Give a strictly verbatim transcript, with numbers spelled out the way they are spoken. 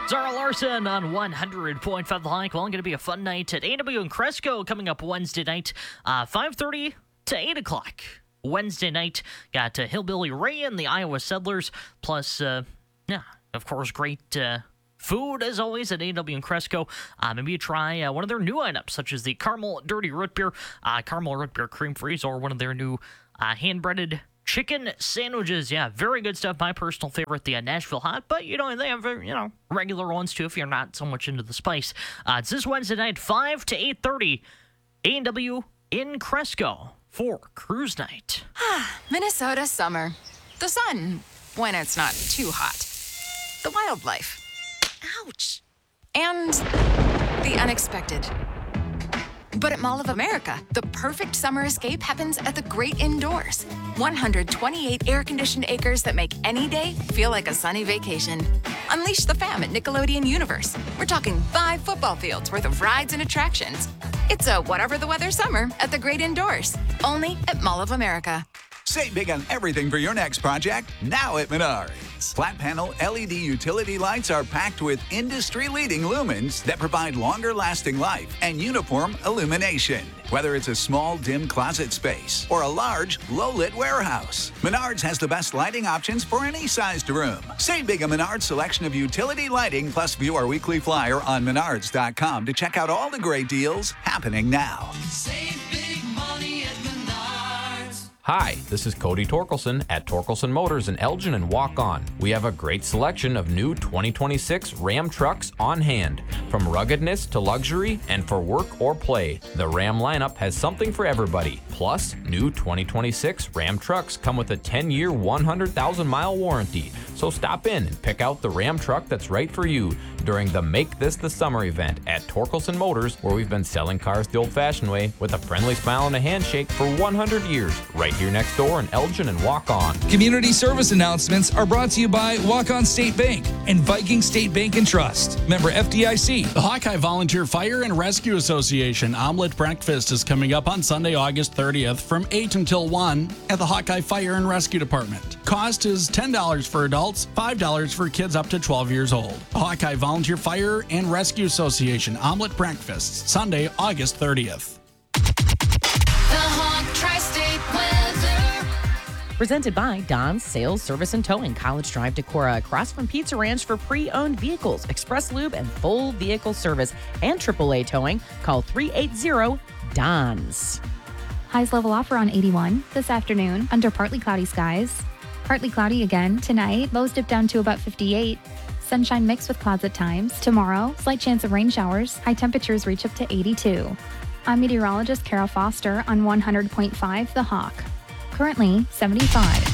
Zara Larson on one hundred point five The Hike. Well, going to be a fun night at A and W in Cresco coming up Wednesday night, uh, five thirty to eight o'clock. Wednesday night, got uh, Hillbilly Ray and the Iowa Settlers, plus, uh, yeah, of course, great uh, food, as always, at A and W in Cresco. Uh, maybe you try uh, one of their new items, such as the Caramel Dirty Root Beer, uh, Caramel Root Beer Cream Freeze, or one of their new uh, hand-breaded chicken sandwiches. Yeah, very good stuff. My personal favorite, the uh, Nashville Hot, but, you know, they have, uh, you know, regular ones, too, if you're not so much into the spice. Uh, it's this Wednesday night, five to eight thirty, A and W in Cresco for Cruise Night. Minnesota summer. The sun, when it's not too hot. The wildlife. Ouch. And the unexpected. But at Mall of America, the perfect summer escape happens at the great indoors. one hundred twenty-eight air-conditioned acres that make any day feel like a sunny vacation. Unleash the fam at Nickelodeon Universe. We're talking five football fields worth of rides and attractions. It's a whatever the weather summer at the great indoors. Only at Mall of America. Save big on everything for your next project, now at Menards. Flat panel L E D utility lights are packed with industry-leading lumens that provide longer-lasting life and uniform illumination. Whether it's a small, dim closet space or a large, low-lit warehouse, Menards has the best lighting options for any sized room. Save big on Menards' selection of utility lighting, plus view our weekly flyer on menards dot com to check out all the great deals happening now. Save big money at Menards. Hi, this is Cody Torkelson at Torkelson Motors in Elgin and Walk On. We have a great selection of new twenty twenty-six Ram trucks on hand. From ruggedness to luxury and for work or play, the Ram lineup has something for everybody. Plus, new twenty twenty-six Ram trucks come with a ten-year, one hundred thousand mile warranty. So stop in and pick out the Ram truck that's right for you during the Make This the Summer event at Torkelson Motors, where we've been selling cars the old-fashioned way with a friendly smile and a handshake for one hundred years, right here next door in Elgin and Walk On. Community service announcements are brought to you by Walk On State Bank and Viking State Bank and Trust. Member F D I C. The Hawkeye Volunteer Fire and Rescue Association Omelet Breakfast is coming up on Sunday, August thirtieth from eight until one at the Hawkeye Fire and Rescue Department. Cost is ten dollars for adults, five dollars for kids up to twelve years old. Hawkeye Volunteer Fire and Rescue Association Omelet Breakfast, Sunday, August thirtieth. The Hawk Tri-State Weather. Presented by Don's Sales, Service, and Towing, College Drive, Decorah, across from Pizza Ranch for pre-owned vehicles, Express Lube, and full vehicle service, and triple A Towing. Call three eight zero, D O N S. Highs level off around eighty-one this afternoon under partly cloudy skies. Partly cloudy again tonight. Lows dip down to about fifty-eight. Sunshine mixed with clouds at times. Tomorrow, slight chance of rain showers. High temperatures reach up to eighty-two. I'm meteorologist Carol Foster on one hundred point five The Hawk. Currently seventy-five.